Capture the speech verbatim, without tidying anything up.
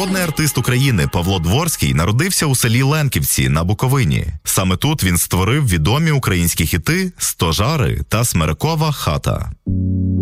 Народний артист України Павло Дворський народився у селі Ленківці на Буковині. Саме тут він створив відомі українські хіти «Стожари» та «Смирекова хата».